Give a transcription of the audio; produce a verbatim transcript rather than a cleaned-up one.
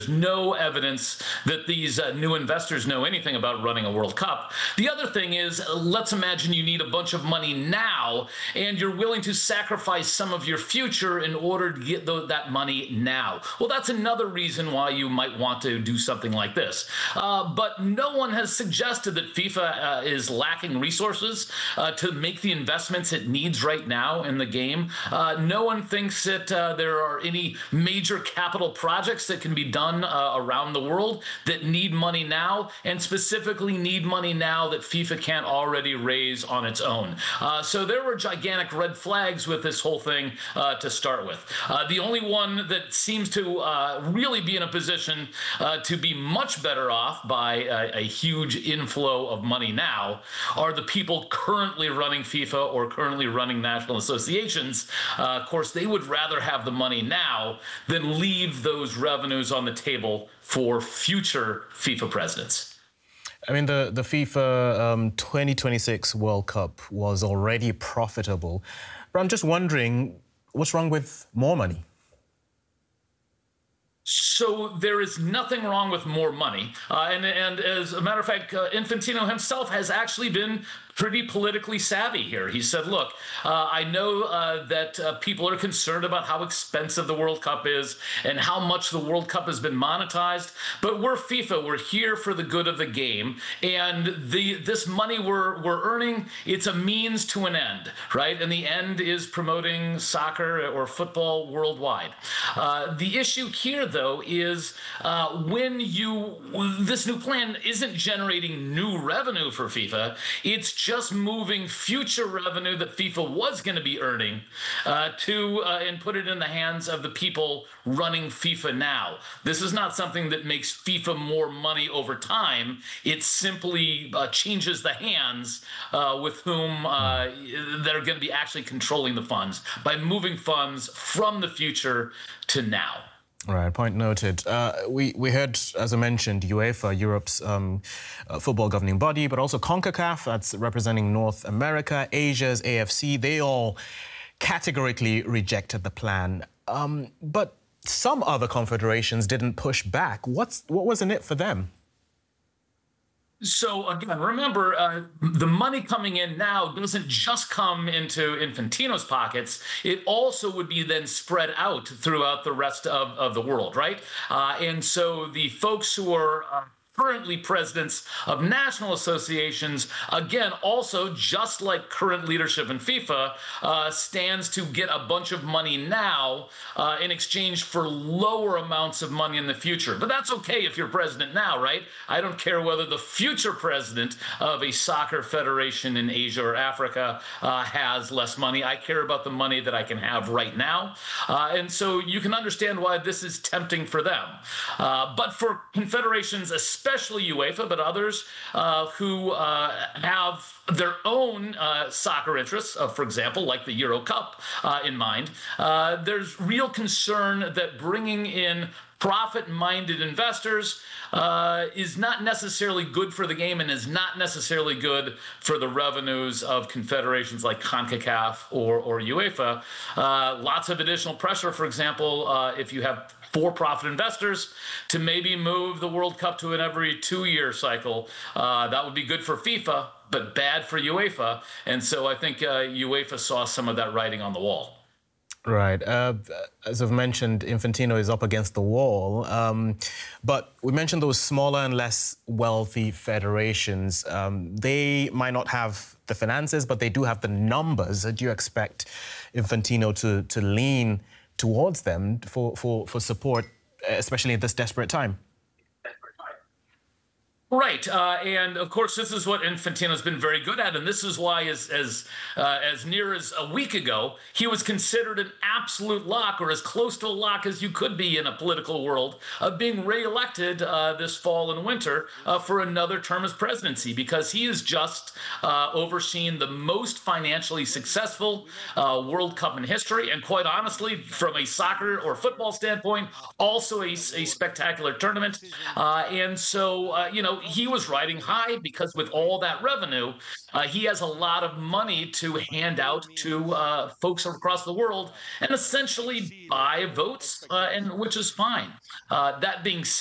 no evidence that these uh, new investors know anything about running a World Cup. The other thing is, uh, let's imagine you need a bunch of money now, and you're willing to sacrifice some of your future in order to get th- that money now. Well, that's another reason why you might want to do something like this. Uh, but no one has suggested that FIFA uh, is lacking resources uh, to make the investments it needs right now in the game. Uh, no one thinks that uh, there are any major capital projects that can be done Uh, around the world that need money now, and specifically need money now that FIFA can't already raise on its own. Uh, so there were gigantic red flags with this whole thing uh, to start with. Uh, the only one that seems to uh, really be in a position uh, to be much better off by a, a huge inflow of money now are the people currently running FIFA or currently running national associations. Uh, of course, they would rather have the money now than leave those revenues on the table for future FIFA presidents. I mean, the, the FIFA um, twenty twenty-six World Cup was already profitable. But I'm just wondering, what's wrong with more money? So there is nothing wrong with more money. Uh, and, and as a matter of fact, uh, Infantino himself has actually been pretty politically savvy here. He said, look, uh, I know uh, that uh, people are concerned about how expensive the World Cup is and how much the World Cup has been monetized, but we're FIFA. We're here for the good of the game. And the this money we're, we're earning, it's a means to an end, right? And the end is promoting soccer or football worldwide. Uh, the issue here, though, is uh, when you, this new plan isn't generating new revenue for FIFA, it's just moving future revenue that FIFA was going to be earning uh, to uh, and put it in the hands of the people running FIFA now. This is not something that makes FIFA more money over time. It simply uh, changes the hands uh, with whom uh, that are going to be actually controlling the funds by moving funds from the future to now. Right, point noted. Uh, we, we heard, as I mentioned, UEFA, Europe's um, uh, football governing body, but also CONCACAF, that's representing North America, Asia's A F C. They all categorically rejected the plan. Um, but some other confederations didn't push back. What's, what was in it for them? So again, remember, uh, the money coming in now doesn't just come into Infantino's pockets. It also would be then spread out throughout the rest of, of the world, right? Uh, and so the folks who are uh, currently presidents of national associations, again, also just like current leadership in FIFA, uh, stands to get a bunch of money now uh, in exchange for lower amounts of money in the future. But that's okay if you're president now, right? I don't care whether the future president of a soccer federation in Asia or Africa uh, has less money. I care about the money that I can have right now. Uh, and so you can understand why this is tempting for them. Uh, but for confederations, especially especially UEFA, but others uh, who uh, have their own uh, soccer interests, uh, for example, like the Euro Cup uh, in mind, uh, there's real concern that bringing in profit-minded investors uh, is not necessarily good for the game and is not necessarily good for the revenues of confederations like CONCACAF or, or UEFA. Uh, lots of additional pressure, for example, uh, if you have for-profit investors to maybe move the World Cup to an every two-year cycle. Uh, that would be good for FIFA, but bad for UEFA. And so I think uh, UEFA saw some of that writing on the wall. Right. Uh, as I've mentioned, Infantino is up against the wall. Um, but we mentioned those smaller and less wealthy federations. Um, they might not have the finances, but they do have the numbers. Do you expect Infantino to, to lean towards them for, for, for support, especially at this desperate time? Right, uh, and of course, this is what Infantino's been very good at, and this is why, as as uh, as near as a week ago, he was considered an absolute lock, or as close to a lock as you could be in a political world, of being re-elected uh, this fall and winter uh, for another term as presidency, because he has just uh, overseen the most financially successful uh, World Cup in history, and quite honestly, from a soccer or football standpoint, also a, a spectacular tournament, uh, and so uh, you know. he was riding high because with all that revenue, uh, he has a lot of money to hand out to uh, folks across the world and essentially buy votes, uh, and which is fine. Uh, that being